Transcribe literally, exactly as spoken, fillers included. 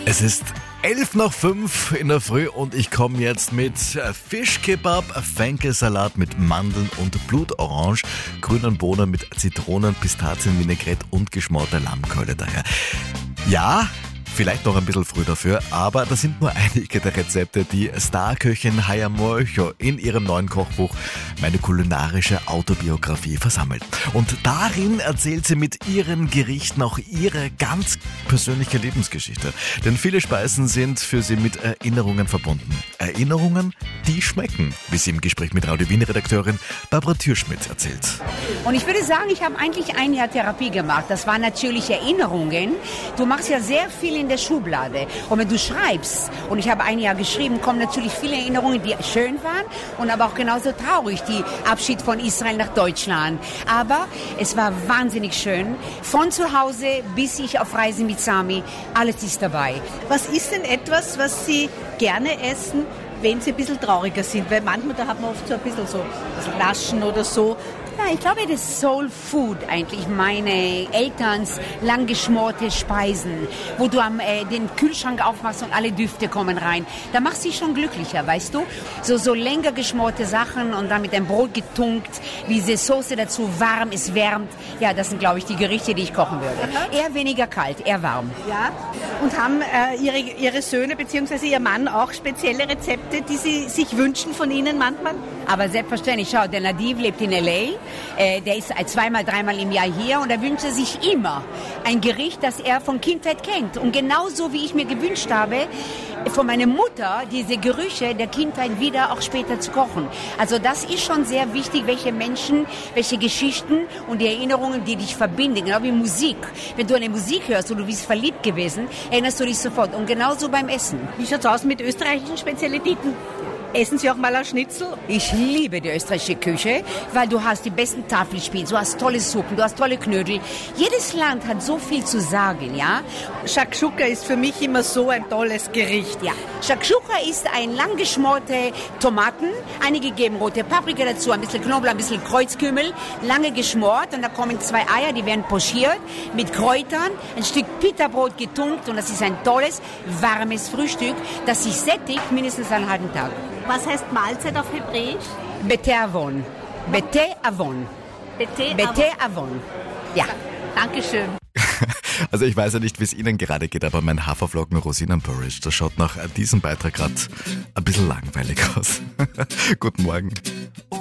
Es ist elf nach fünf in der Früh und ich komme jetzt mit Fischkebab, Fenckelsalat mit Mandeln und Blutorange, grünen Bohnen mit Zitronen, Pistazienvinaigrette und geschmorter Lammkeule daher. Ja, vielleicht noch ein bisschen früh dafür, aber das sind nur einige der Rezepte, die Starköchin Haya Moecho in ihrem neuen Kochbuch Meine kulinarische Autobiografie versammelt. Und darin erzählt sie mit ihren Gerichten auch ihre ganz persönliche Lebensgeschichte. Denn viele Speisen sind für sie mit Erinnerungen verbunden. Erinnerungen, die schmecken, wie sie im Gespräch mit Radio Wien-Redakteurin Barbara Thürschmidt erzählt. Und ich würde sagen, ich habe eigentlich ein Jahr Therapie gemacht. Das waren natürlich Erinnerungen. Du machst ja sehr viel in der Schublade. Und wenn du schreibst, und ich habe ein Jahr geschrieben, kommen natürlich viele Erinnerungen, die schön waren und aber auch genauso traurig. Die Abschied von Israel nach Deutschland. Aber es war wahnsinnig schön. Von zu Hause bis ich auf Reise mit Sami, alles ist dabei. Was ist denn etwas, was Sie gerne essen, wenn Sie ein bisschen trauriger sind? Weil manchmal, da hat man oft so ein bisschen so das Naschen oder so. Ja, ich glaube, das Soul Food eigentlich, meine Elterns lang geschmorte Speisen, wo du am, äh, den Kühlschrank aufmachst und alle Düfte kommen rein. Da machst du dich schon glücklicher, weißt du? So, so länger geschmorte Sachen und dann mit dem Brot getunkt, diese Soße dazu warm, es wärmt. Ja, das sind, glaube ich, die Gerichte, die ich kochen würde. Aha. Eher weniger kalt, eher warm. Ja, und haben äh, ihre, ihre Söhne bzw. Ihr Mann auch spezielle Rezepte, die Sie sich wünschen von Ihnen manchmal? Aber selbstverständlich, schau, der Nadiv lebt in L A, äh, der ist zweimal, dreimal im Jahr hier und er wünscht sich immer ein Gericht, das er von Kindheit kennt. Und genauso wie ich mir gewünscht habe, von meiner Mutter diese Gerüche der Kindheit wieder auch später zu kochen. Also das ist schon sehr wichtig, welche Menschen, welche Geschichten und die Erinnerungen, die dich verbinden. Genau wie Musik. Wenn du eine Musik hörst und du bist verliebt gewesen, erinnerst du dich sofort. Und genauso beim Essen. Wie schaut's aus mit österreichischen Spezialitäten? Essen Sie auch mal ein Schnitzel? Ich liebe die österreichische Küche, weil du hast die besten Tafelspitz, du hast tolle Suppen, du hast tolle Knödel. Jedes Land hat so viel zu sagen, ja? Shakshuka ist für mich immer so ein tolles Gericht. Ja, Shakshuka ist ein lang geschmorte Tomaten, einige geben rote Paprika dazu, ein bisschen Knoblauch, ein bisschen Kreuzkümmel, lange geschmort und da kommen zwei Eier, die werden pochiert mit Kräutern, ein Stück Pita-Brot getunkt und das ist ein tolles, warmes Frühstück, das sich sättigt mindestens einen halben Tag. Was heißt Mahlzeit auf Hebräisch? Bete Avon. Bete Avon. Bete Bete Avon. Ja. Dankeschön. Also ich weiß ja nicht, wie es Ihnen gerade geht, aber mein Haferflocken-Rosinen-Porridge, das schaut nach diesem Beitrag gerade ein bisschen langweilig aus. Guten Morgen.